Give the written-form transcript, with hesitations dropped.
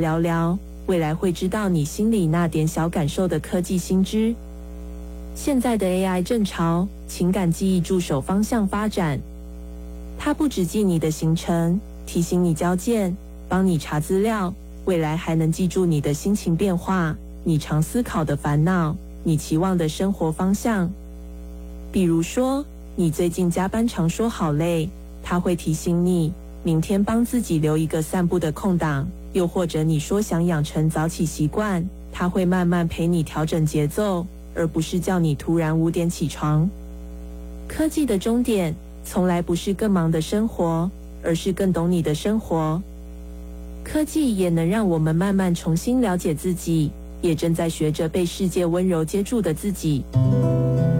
聊聊未来会知道你心里那点小感受的科技新知。现在的 AI 正朝情感记忆助手方向发展，它不只记你的行程，提醒你交件，帮你查资料，未来还能记住你的心情变化，你常思考的烦恼，你期望的生活方向。比如说，你最近加班常说好累，它会提醒你明天帮自己留一个散步的空档，又或者你说想养成早起习惯，它会慢慢陪你调整节奏，而不是叫你突然5点起床。科技的终点从来不是更忙的生活，而是更懂你的生活。科技也能让我们慢慢重新了解自己，也正在学着被世界温柔接住的自己。